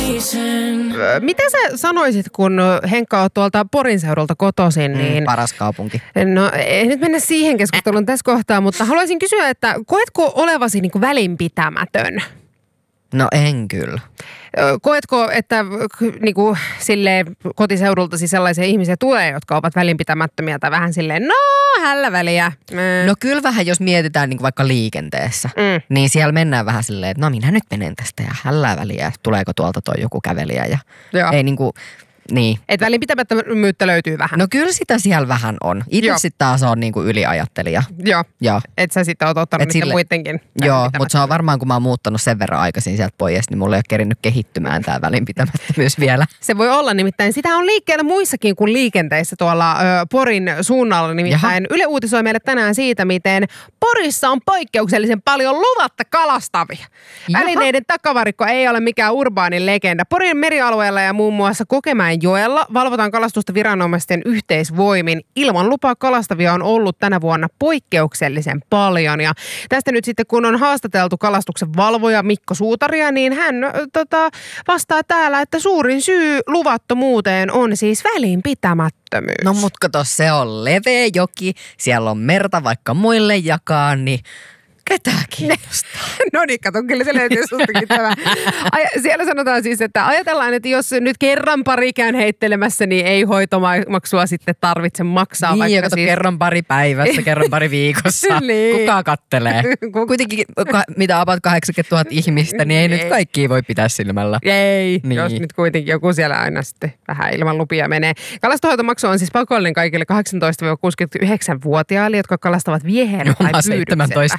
Mitä sä sanoisit, kun Henkka on tuolta Porin seudulta kotoisin? Niin, paras kaupunki. No ei nyt mennä siihen keskusteluun tässä kohtaa, mutta haluaisin kysyä, että koetko olevasi niin kuin välinpitämätön? No en kyllä. Koetko, että niin kuin, silleen, kotiseudultasi sellaisia ihmisiä tulee, jotka ovat välinpitämättömiä tai vähän silleen, no hällä väliä. No kyllä vähän, jos mietitään niin kuin vaikka liikenteessä, niin siellä mennään vähän silleen, että no minä nyt menen tästä ja hällä väliä, tuleeko tuolta toi joku kävelijä ja ei niin kuin, niin. Että välinpitämättömyyttä löytyy vähän. No kyllä sitä siellä vähän on. Itse sitten taas on niin kuin yliajattelija. Joo. Että sä sitten oot ottanut niitä muidenkin. Joo, mutta se on varmaan, kun mä oon muuttanut sen verran aikaisin sieltä pois, niin mulla ei ole kerinyt kehittymään tää välinpitämättömyys vielä. Se voi olla nimittäin. Sitä on liikkeellä muissakin kuin liikenteissä tuolla Porin suunnalla. Nimittäin Yle uutisoi meille tänään siitä, miten Porissa on poikkeuksellisen paljon luvatta kalastavia. Välineiden takavarikko ei ole mikään urbaanin legenda. Porin merialueella ja muun muassa Kokemäenjoella valvotaan kalastusta viranomaisten yhteisvoimin. Ilman lupaa kalastavia on ollut tänä vuonna poikkeuksellisen paljon. Ja tästä nyt sitten, kun on haastateltu kalastuksen valvoja Mikko Suutaria, niin hän vastaa täällä, että suurin syy luvattomuuteen on siis välinpitämättömyys. No mut kato, se on leveä joki, siellä on merta vaikka muille jakaa, niin ketään kiinnostaa. No niin, kato, kyllä se löytyy sustakin tämä. Siellä sanotaan siis, että ajatellaan, että jos nyt kerran pari käyn heittelemässä, niin ei hoitomaksua sitten tarvitse maksaa. Niin, vaikka siis kerran pari päivässä, kerran pari viikossa. Niin. Kuka kattelee? Kuitenkin, mitä about 80 000 ihmistä, niin ei nyt kaikkia voi pitää silmällä. Ei, niin. Jos nyt kuitenkin joku siellä aina sitten vähän ilman lupia menee. Kalastonhoitomaksu on siis pakollinen kaikille 18-69-vuotiaille, jotka kalastavat vieheen tai pyydyksestä. 17.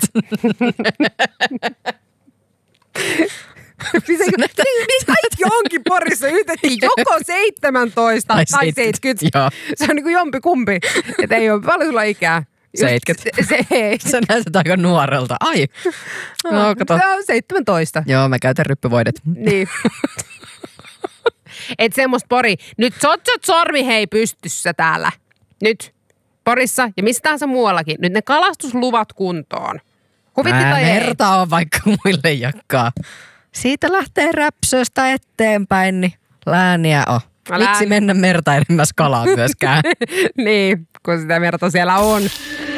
Niin kaikki onkin Porissa yhtäkkiä joko 17 tai 70. Joo. Se on niin kuin jompikumpi. Että ei ole paljon sulla ikää. 70. Sä näytät aika nuorelta. Ai. No, kato. 17. Joo, mä käytän ryppyvoidet. Niin. Et semmoista Pori. Nyt sotsot sormi hei pystyssä täällä. Nyt. Porissa ja missä tahansa muuallakin. Nyt ne kalastusluvat kuntoon. Merta on vaikka muille jakkaa. Siitä lähtee räpsöstä eteenpäin, niin lääniä on. Miksi mennä merta enemmäs kalaa myöskään? Niin, kun sitä merta siellä on.